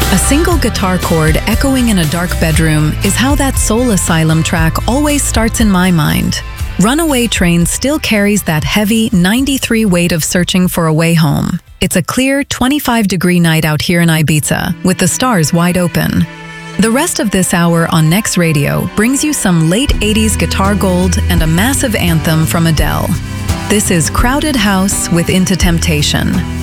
A single guitar chord echoing in a dark bedroom is how that Soul Asylum track always starts in my mind. Runaway Train still carries that heavy 93 weight of Searching for a Way Home. It's a clear 25-degree night out here in Ibiza, with the stars wide open. The rest of this hour on Next Radio brings you some late 80s guitar gold and a massive anthem from Adele. This is Crowded House with Into Temptation.